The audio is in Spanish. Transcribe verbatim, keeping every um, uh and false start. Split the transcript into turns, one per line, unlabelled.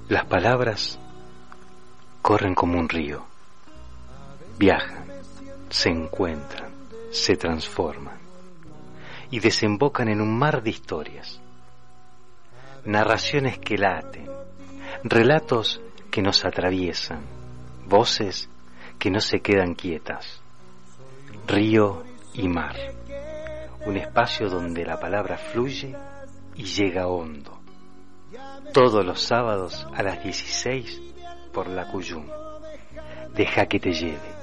Las palabras corren como un río, viajan, se encuentran, se transforman y desembocan en un mar de historias, narraciones que laten, relatos que nos atraviesan, voces que no se quedan quietas, río y mar, un espacio donde la palabra fluye y llega hondo. Todos los sábados a las dieciséis por la Cuyum. Deja que te lleve.